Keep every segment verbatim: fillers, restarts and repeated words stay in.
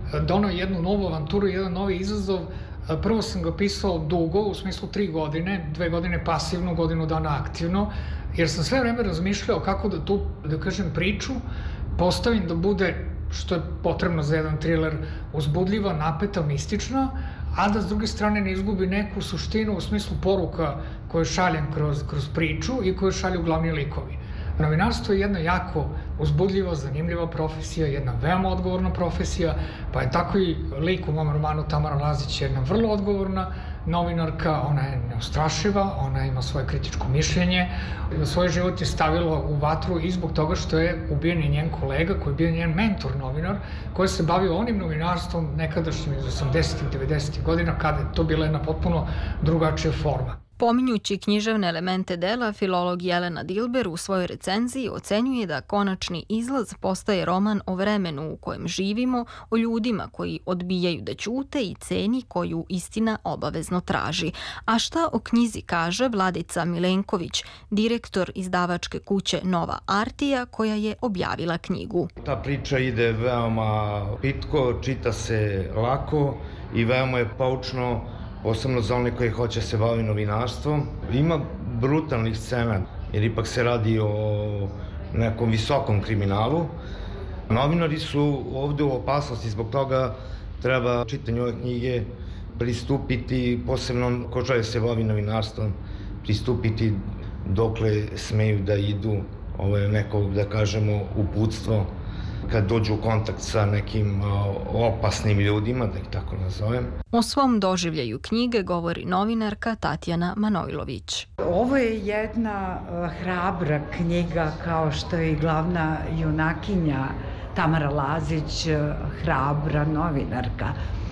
donao jednu novu avanturu, jedan novi izazov. Prvo sam ga pisao dugo, u smislu tri godine, dve godine pasivno, godinu dana aktivno, jer sam sve vreme razmišljao kako da tu, da kažem, priču postavim da bude, što je potrebno za jedan thriller, uzbudljiva, napeta, mistična, a da s druge strane ne izgubi neku suštinu u smislu poruka koje šaljem kroz, kroz priču i koje šalju glavni likovi. Novinarstvo je jedna jako uzbudljiva, zanimljiva profesija, jedna veoma odgovorna profesija, pa je tako i lik u mom romanu Tamara Lazić jedna vrlo odgovorna novinarka, ona je neustrašiva, ona ima svoje kritičko mišljenje, svoj život je stavila u vatru i zbog toga što je ubijen i njen kolega, koji je bio njen mentor novinar, koji se bavio onim novinarstvom nekadašnjim iz osamdesetih i devedesetih godina, kada je to bila jedna potpuno drugačija forma. Pominjući književne elemente dela, filolog Jelena Dilber u svojoj recenziji ocenjuje da Konačni izlaz postaje roman o vremenu u kojem živimo, o ljudima koji odbijaju da ćute i ceni koju istina obavezno traži. A šta o knjizi kaže Vladica Milenković, direktor izdavačke kuće Nova Artija, koja je objavila knjigu. Ta priča ide veoma pitko, čita se lako i veoma je poučno, posebno za one koji hoće se baviti novinarstvom. Ima brutalnih scena, jer ipak se radi o nekom visokom kriminalu. Novinari su ovde u opasnosti, zbog toga treba čitanju ove knjige pristupiti, posebno ko žele se bavi novinarstvom, pristupiti dokle smeju da idu. Ovo je neko, da kažemo, uputstvo kad dođu u kontakt sa nekim opasnim ljudima, da ih tako nazovem. O svom doživljaju knjige govori novinarka Tatjana Manojlović. Ovo je jedna hrabra knjiga, kao što je i glavna junakinja Tamara Lazić, hrabra novinarka.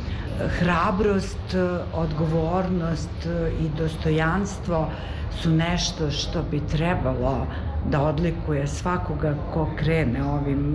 Hrabrost, odgovornost i dostojanstvo su nešto što bi trebalo da odlikuje svakoga ko krene ovim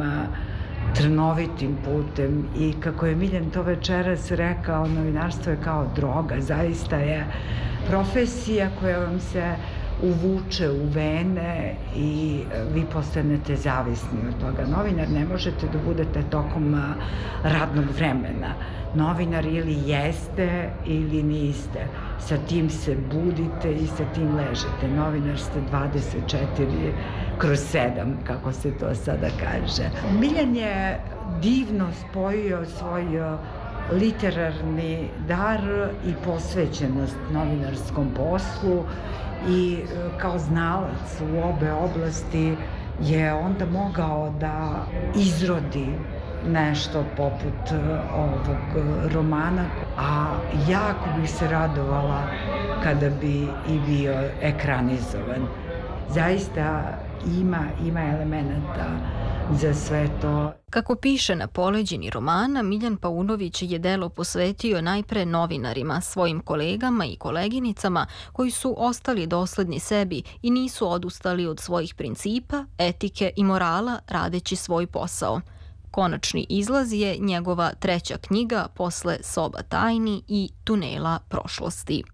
trnovitim putem. I kako je Miljan to večeras rekao, novinarstvo je kao droga, zaista je profesija koja vam se uvuče u vene i vi postanete zavisni od toga. Novinar ne možete da budete tokom radnog vremena. Novinar ili jeste ili niste. Sa tim se budite i sa tim ležete. Novinar ste dvadeset četiri kroz sedam, kako se to sada kaže. Miljan je divno spojio svoj literarni dar i posvećenost novinarskom poslu i kao znalac u obe oblasti je onda mogao da izrodi nešto poput ovog romana, a jako bih se radovala kada bi i bio ekranizovan. Zaista ima, ima elemenata za sve to. Kako piše na poleđini romana, Miljan Paunović je delo posvetio najpre novinarima, svojim kolegama i koleginicama koji su ostali dosledni sebi i nisu odustali od svojih principa, etike i morala radeći svoj posao. Konačni izlaz je njegova treća knjiga posle Soba tajni i Tunela prošlosti.